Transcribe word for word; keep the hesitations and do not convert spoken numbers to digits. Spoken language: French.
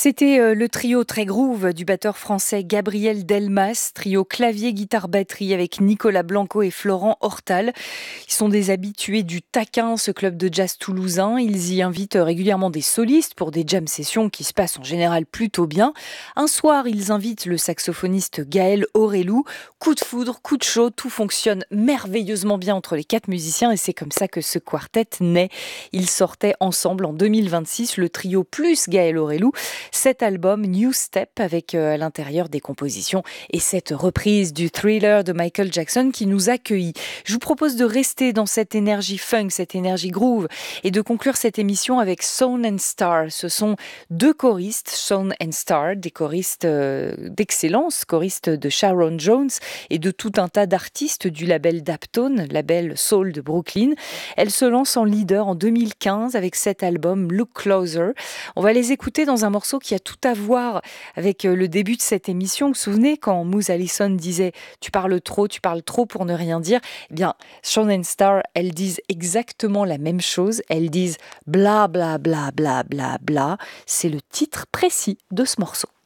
C'était euh, le trio très groove du batteur français Gabriel Delmas, trio clavier, guitare, batterie avec Nicolas Blanco et Florent Hortal. Ils sont des habitués du Taquin, ce club de jazz toulousain. Ils y invitent régulièrement des solistes pour des jam sessions qui se passent en général plutôt bien. Un soir, ils invitent le saxophoniste Gaël Aurelou. Coup de foudre, coup de chaud, tout fonctionne merveilleusement bien entre les quatre musiciens et c'est comme ça que ce quartet naît. Ils sortaient ensemble en deux mille vingt-six, le trio plus Gaël Aurelou, cet album New Step avec euh, à l'intérieur des compositions et cette reprise du Thriller de Michael Jackson qui nous accueille. Je vous propose de rester dans cette énergie funk, cette énergie groove et de conclure cette émission avec Sound and Star. Ce sont deux choristes, Sound and Star, des choristes euh, d'excellence, choristes de Sharon Jones et de tout un tas d'artistes du label Daptone, label soul de Brooklyn. Elles se lancent en leader en deux mille quinze avec cet album Look Closer. On va les écouter dans un morceau qui a tout à voir avec le début de cette émission. Vous vous souvenez quand Moose Allison disait « Tu parles trop, tu parles trop pour ne rien dire ?» Eh bien, Sean and Star, elles disent exactement la même chose. Elles disent « bla bla bla bla bla bla ». C'est le titre précis de ce morceau.